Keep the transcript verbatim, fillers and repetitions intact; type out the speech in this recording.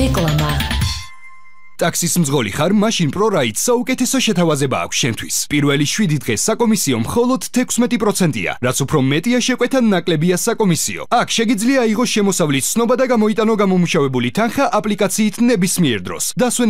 რეკლამა ტაქსის მძღოლი ხარ, მაშინ ProRide საუკეთესო შეთავაზება აქვს შენთვის. პირველი შვიდი დღე საკომისიო მხოლოდ თექვსმეტი პროცენტია, რაც უფრო მეტია შეკვეთა ნაკლებია საკომისიო. აქ შეგიძლია აიღოს შემოსავლის ცნობა და გამოიტანო გამომუშავებული თანხა აპლიკაციით ნებისმიერ დროს.